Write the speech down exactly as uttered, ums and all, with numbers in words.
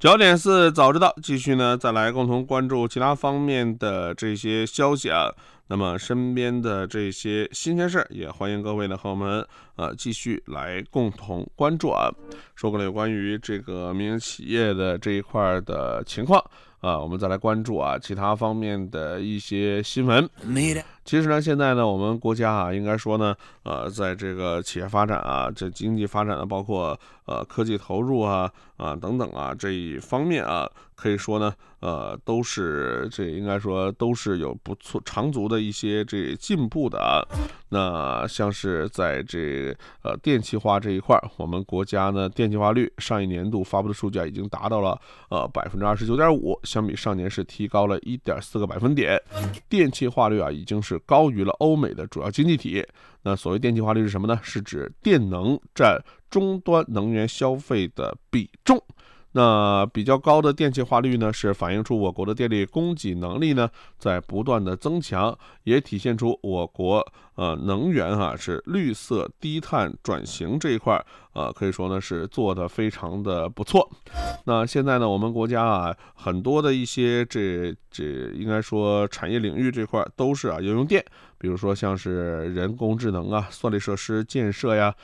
焦点四早知道，继续呢，再来共同关注其他方面的这些消息啊。那么身边的这些新鲜事儿，也欢迎各位呢和我们呃继续来共同关注啊。说过了有关于这个民营企业的这一块的情况啊，我们再来关注啊其他方面的一些新闻。其实呢，现在呢，我们国家啊，应该说呢，呃，在这个企业发展啊，这经济发展的，包括呃科技投入啊啊等等啊这一方面啊，可以说呢，呃，都是这应该说都是有不错长足的一些这进步的啊。那像是在这呃电气化这一块，我们国家呢电气化率上一年度发布的数据啊，已经达到了呃百分之二十九点五，相比上年是提高了一点四个百分点，电气化率啊已经是高于了欧美的主要经济体。那所谓电气化率是什么呢？是指电能占终端能源消费的比重。那比较高的电气化率呢，是反映出我国的电力供给能力呢在不断的增强，也体现出我国呃能源啊是绿色低碳转型这一块呃可以说呢是做的非常的不错。那现在呢，我们国家啊很多的一些这这应该说产业领域这块都是啊要用电，比如说像是人工智能啊、算力设施建设呀，